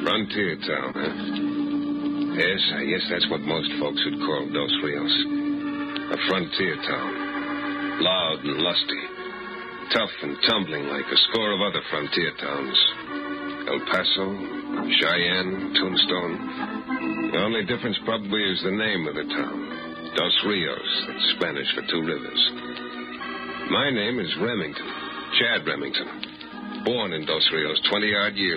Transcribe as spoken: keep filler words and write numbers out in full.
Frontier town, huh? Yes, I guess that's what most folks would call Dos Rios. A frontier town. Loud and lusty. Tough and tumbling like a score of other frontier towns. El Paso, Cheyenne, Tombstone. The only difference probably is the name of the town. Dos Rios, that's Spanish for two rivers. My name is Remington, Chad Remington. Born in Dos Rios twenty-odd years